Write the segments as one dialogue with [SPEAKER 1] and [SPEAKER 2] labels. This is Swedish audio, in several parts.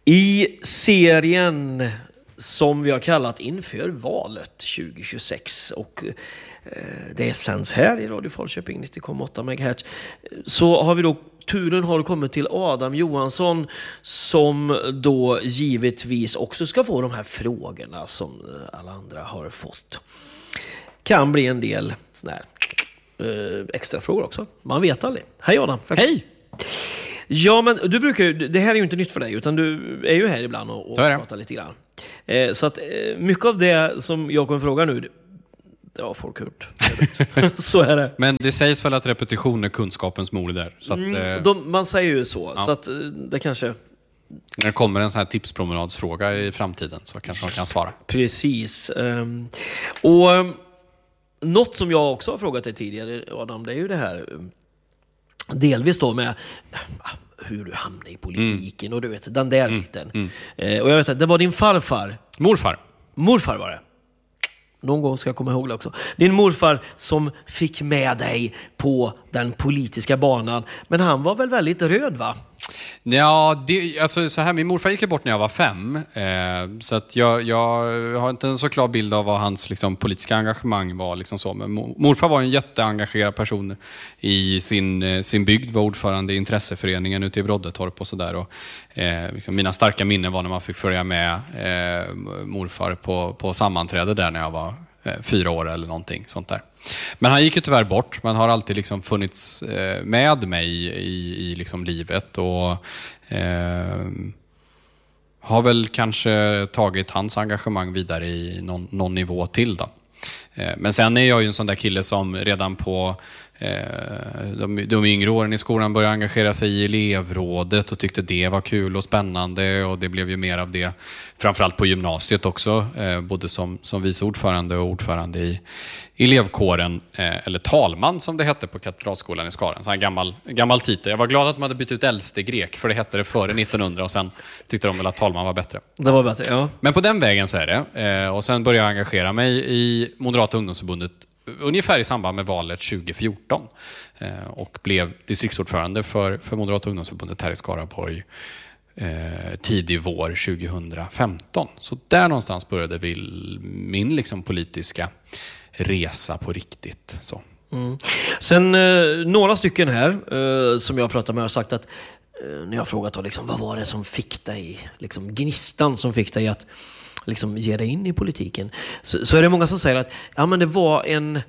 [SPEAKER 1] I serien som vi har kallat Inför valet 2026 och det sänds här i Radio Falköping 90,8 MHz, så har vi då turen har kommit till Adam Johansson som då givetvis också ska få de här frågorna som alla andra har fått. Kan bli en del såna här extra frågor också. Man vet aldrig. Hej Adam.
[SPEAKER 2] Hej!
[SPEAKER 1] Ja, men du brukar ju, det här är ju inte nytt för dig utan du är ju här ibland och pratar lite grann. Så att mycket av det som jag kommer fråga nu, det har folk hört. Så är det.
[SPEAKER 2] Men det sägs väl att repetition är kunskapens mor där. Så att,
[SPEAKER 1] man säger ju så.
[SPEAKER 2] Ja.
[SPEAKER 1] Så att det kanske...
[SPEAKER 2] När det kommer en sån här tipspromenadsfråga i framtiden så kanske de kan svara.
[SPEAKER 1] Precis. Och något som jag också har frågat dig tidigare, Adam, det är ju det här delvis då med hur du hamnar i politiken och du vet, den där biten. Och jag vet att det var din farfar. Morfar var det. Någon gång ska jag komma ihåg det också. Din morfar som fick med dig på den politiska banan. Men han var väl väldigt röd, va?
[SPEAKER 2] Ja, alltså så här, min morfar gick bort när jag var 5. Så att jag har inte en så klar bild av vad hans liksom, politiska engagemang var. Liksom så. Men morfar var en jätteengagerad person i sin bygd. Var ordförande i intresseföreningen ute i Broddetorp och sådär. Liksom, mina starka minnen var när man fick följa med morfar på sammanträde där när jag var 4 år eller någonting sånt där. Men han gick ju tyvärr bort. Man har alltid liksom funnits med mig i liksom livet och har väl kanske tagit hans engagemang vidare i någon nivå till då. Men sen är jag ju en sån där kille som redan på de yngre åren i skolan började engagera sig i elevrådet och tyckte det var kul och spännande, och det blev ju mer av det framförallt på gymnasiet också, både som vice ordförande och ordförande i elevkåren, eller talman som det hette på Katedralskolan i Skara. Så en gammal titel. Jag var glad att de hade bytt ut äldste grek, för det hette det före 1900 och sen tyckte de väl att talman var bättre.
[SPEAKER 1] Det var bättre, ja.
[SPEAKER 2] Men på den vägen så är det. Och sen började jag engagera mig i Moderata ungdomsförbundet ungefär i samband med valet 2014 och blev distriktsordförande för Moderata ungdomsförbundet här i Skaraborg tidig vår 2015. Så där någonstans började min liksom politiska resa på riktigt. Så.
[SPEAKER 1] Sen några stycken här som jag pratat med har sagt att när jag har frågat liksom, vad var det som fick dig, liksom, gnistan som fick dig att liksom ge dig in i politiken, så är det många som säger att ja, men det var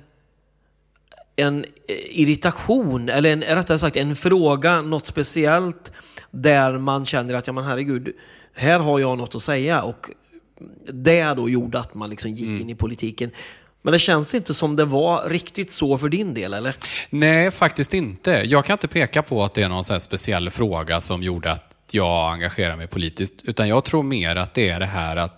[SPEAKER 1] en irritation eller rättare sagt en fråga, något speciellt där man känner att ja, men herregud, här har jag något att säga, och det då gjorde att man liksom gick in i politiken. Men det känns inte som det var riktigt så för din del, eller? Nej,
[SPEAKER 2] faktiskt inte. Jag kan inte peka på att det är någon så här speciell fråga som gjorde att jag engagerar mig politiskt, utan jag tror mer att det är det här att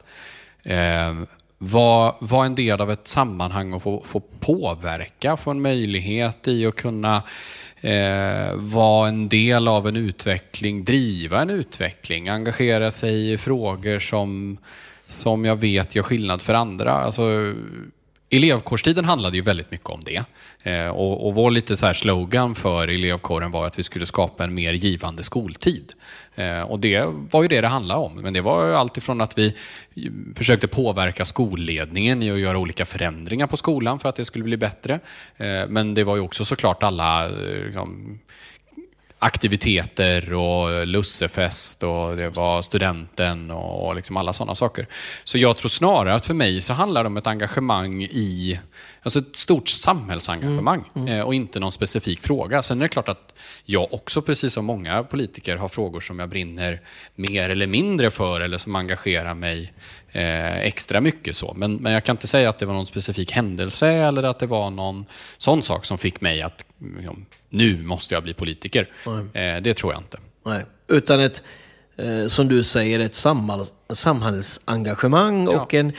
[SPEAKER 2] vara en del av ett sammanhang och få påverka, få en möjlighet i att kunna vara en del av en utveckling, driva en utveckling, engagera sig i frågor som jag vet gör skillnad för andra. Alltså, elevkårstiden handlade ju väldigt mycket om det. Och vår lite så här slogan för elevkåren var att vi skulle skapa en mer givande skoltid. Och det var ju det handlade om. Men det var ju allt ifrån att vi försökte påverka skolledningen i att göra olika förändringar på skolan för att det skulle bli bättre. Men det var ju också såklart alla liksom, aktiviteter och lussefest, och det var studenten och liksom alla sådana saker. Så jag tror snarare att för mig så handlar det om ett engagemang i, alltså ett stort samhällsengagemang och inte någon specifik fråga. Sen är det klart att jag också, precis som många politiker, har frågor som jag brinner mer eller mindre för eller som engagerar mig extra mycket så. Men jag kan inte säga att det var någon specifik händelse eller att det var någon sån sak som fick mig att nu måste jag bli politiker. Det tror jag inte. Nej.
[SPEAKER 1] Utan ett, som du säger, ett samhällsengagemang och en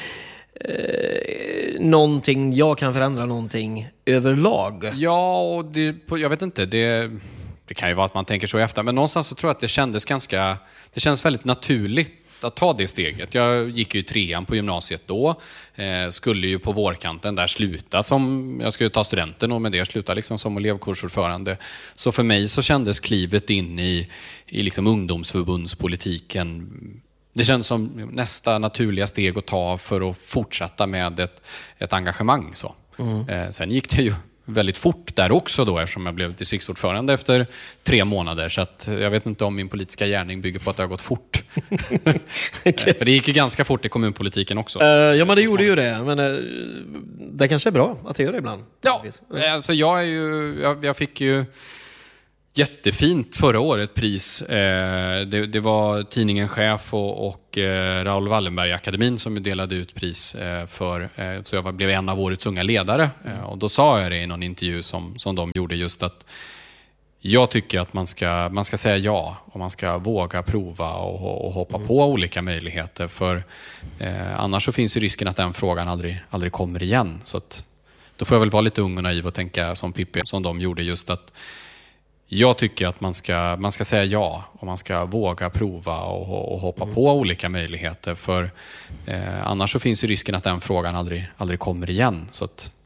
[SPEAKER 1] någonting, jag kan förändra någonting överlag.
[SPEAKER 2] Ja, och jag vet inte, det kan ju vara att man tänker så i efter, men någonstans så tror jag att det känns väldigt naturligt att ta det steget. Jag gick ju 3:an på gymnasiet då. Skulle ju på vårkanten där sluta jag skulle ta studenten och med det sluta liksom som elevkursordförande. Så för mig så kändes klivet in i liksom ungdomsförbundspolitiken Det känns som nästa naturliga steg att ta för att fortsätta med ett engagemang. Så. Sen gick det ju väldigt fort där också då, eftersom jag blev distriktsordförande efter 3 månader. Så att jag vet inte om min politiska gärning bygger på att det har gått fort. Okay. För det gick ju ganska fort i kommunpolitiken också.
[SPEAKER 1] Ja, men det gjorde ju det. Men det kanske är bra att det gör det ibland.
[SPEAKER 2] Ja, alltså jag fick ju jättefint förra året pris. Det var tidningen Chef och Raoul Wallenberg-akademin som delade ut pris för. Så jag blev en av årets unga ledare. Och då sa jag det i någon intervju som de gjorde, just att jag tycker att man ska säga ja och man ska våga prova och hoppa på olika möjligheter. För annars så finns ju risken att den frågan aldrig kommer igen. Så att, då får jag väl vara lite ung och naiv och tänka som Pippi, som de gjorde, just att jag tycker att man ska säga ja och man ska våga prova och hoppa på olika möjligheter. För annars så finns ju risken att den frågan aldrig kommer igen. Så att